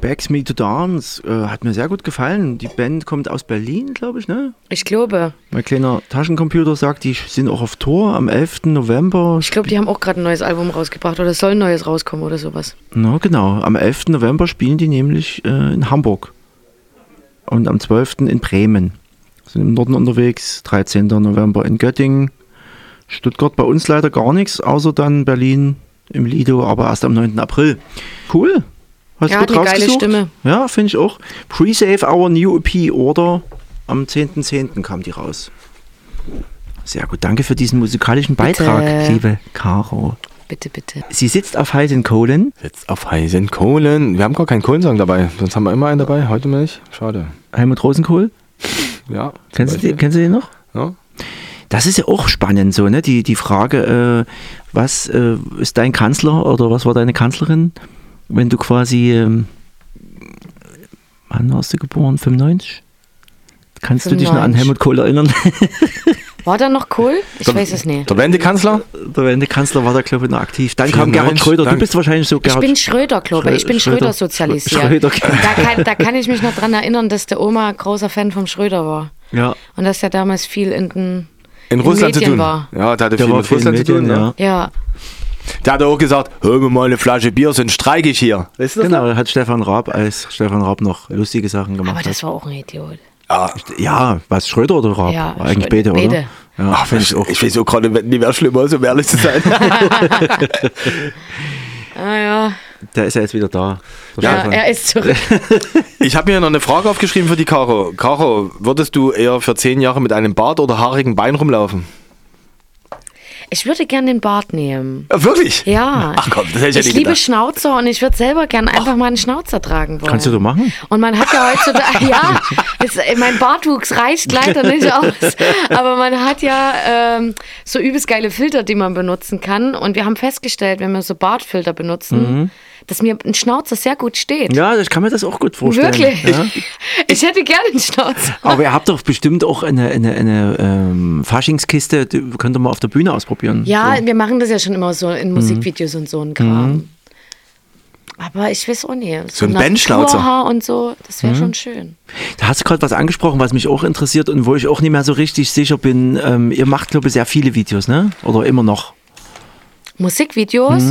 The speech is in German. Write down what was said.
Begs Me to Dance hat mir sehr gut gefallen. Die Band kommt aus Berlin, glaube ich, ne? Ich glaube. Mein kleiner Taschencomputer sagt, die sind auch auf Tour am 11. November. Ich glaube, die haben auch gerade ein neues Album rausgebracht oder es soll ein neues rauskommen oder sowas. Na genau, am 11. November spielen die nämlich in Hamburg und am 12. in Bremen. Sind im Norden unterwegs, 13. November in Göttingen. Stuttgart bei uns leider gar nichts, außer dann Berlin im Lido, aber erst am 9. April. Cool. Hast du gut rausgesucht? Geile Stimme. Ja, finde ich auch. Pre-Save Our New EP Order. Am 10.10. kam die raus. Sehr gut. Danke für diesen musikalischen Beitrag, liebe Caro. Bitte, bitte. Sie sitzt auf heißen Kohlen. Sitzt auf heißen Kohlen. Wir haben gar keinen Kohlensong dabei. Sonst haben wir immer einen dabei. Heute mal nicht. Schade. Helmut Rosenkohl? Ja. Kennst du den noch? Ja. Das ist ja auch spannend so, ne? Die Frage, was ist dein Kanzler oder was war deine Kanzlerin, wenn du quasi, wann warst du geboren? 95? Kannst 95. du dich noch an Helmut Kohl erinnern? War da noch Kohl? Ich weiß es nicht. Der Wendekanzler? Der Wendekanzler war da, glaube ich, noch aktiv. Dann 94, kam Gerhard Schröder. Du bist wahrscheinlich so Gerhard. Ich bin Schröder, glaube ich. Ich bin Schröder sozialisiert. Schröder. Da kann ich mich noch dran erinnern, dass der Oma großer Fan vom Schröder war. Ja. Und dass er damals viel in Russland Medien zu tun war. Ja, der hatte viel mit Russland zu tun. Ja. Der hat auch gesagt, hol mir mal eine Flasche Bier, sonst streike ich hier. Weißt du das? Genau, hat Stefan Raab, als Stefan Raab noch lustige Sachen gemacht. Aber das war auch ein Idiot. Ja, was, Schröder oder Raab? Ja, eigentlich beide, oder? Ja, ach, ich weiß auch gerade nicht mehr schlimmer, so ehrlich zu sein. Ja. Der ist ja jetzt wieder da. Ja, er ist zurück. Ich habe mir noch eine Frage aufgeschrieben für die Caro. Caro, würdest du eher für 10 Jahre mit einem Bart oder haarigen Bein rumlaufen? Ich würde gerne den Bart nehmen. Wirklich? Ja. Ach komm, das hätte ich ja nicht liebe gedacht. Schnauzer und ich würde selber gerne einfach mal einen Schnauzer tragen wollen. Kannst du doch machen? Und man hat ja heutzutage, mein Bartwuchs reicht leider nicht aus, aber man hat ja so übelst geile Filter, die man benutzen kann. Und wir haben festgestellt, wenn wir so Bartfilter benutzen, dass mir ein Schnauzer sehr gut steht. Ja, ich kann mir das auch gut vorstellen. Wirklich? Ja. Ich hätte gerne einen Schnauzer. Aber ihr habt doch bestimmt auch eine Faschingskiste, die könnt ihr mal auf der Bühne ausprobieren. Ja, so. wir machen das ja schon immer so in Musikvideos und so ein Kram. Aber ich weiß auch nicht. So ein Bandschnauzer. Und so, das wäre schon schön. Da hast du gerade was angesprochen, was mich auch interessiert und wo ich auch nicht mehr so richtig sicher bin. Ihr macht, glaube ich, sehr viele Videos, ne? Oder immer noch? Musikvideos?